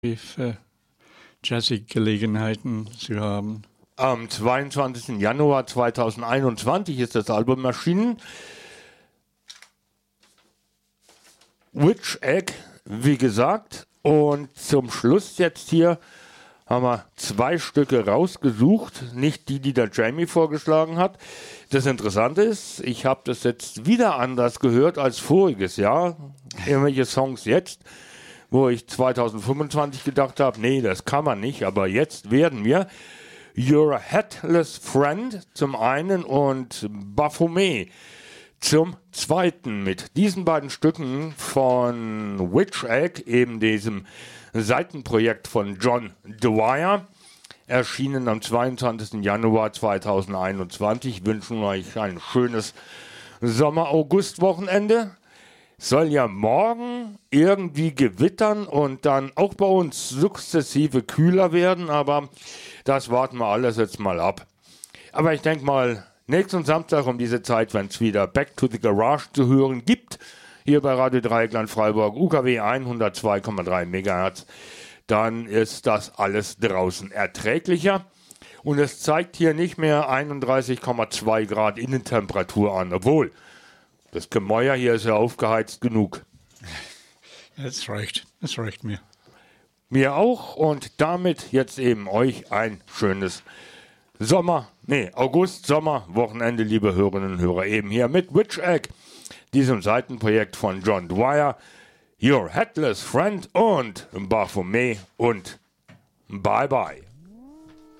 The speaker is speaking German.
für Jazzig-Gelegenheiten zu haben. Am 22. Januar 2021 ist das Album erschienen. Witch Egg, wie gesagt. Und zum Schluss jetzt hier haben wir 2 Stücke rausgesucht. Nicht die der Jamie vorgeschlagen hat. Das Interessante ist, ich habe das jetzt wieder anders gehört als voriges Jahr. Irgendwelche Songs jetzt, wo ich 2025 gedacht habe, nee, das kann man nicht. Aber jetzt werden wir Your Headless Friend zum einen und Baphomet zum zweiten. Mit diesen beiden Stücken von Witch Egg, eben diesem Seitenprojekt von John Dwyer, erschienen am 22. Januar 2021. Wünschen euch ein schönes Sommer-August-Wochenende. Soll ja morgen irgendwie gewittern und dann auch bei uns sukzessive kühler werden, aber das warten wir alles jetzt mal ab. Aber ich denke mal, nächsten Samstag um diese Zeit, wenn es wieder Back to the Garage zu hören gibt, hier bei Radio Dreieckland Freiburg, UKW 102,3 MHz, dann ist das alles draußen erträglicher. Und es zeigt hier nicht mehr 31,2 Grad Innentemperatur an, obwohl das Gemäuer hier ist ja aufgeheizt genug. Das reicht mir. Mir auch und damit jetzt eben euch ein schönes August-Sommer-Wochenende, liebe Hörerinnen und Hörer, eben hier mit Witch Egg, diesem Seitenprojekt von John Dwyer, Your Headless Friend und Baphomet und Bye Bye.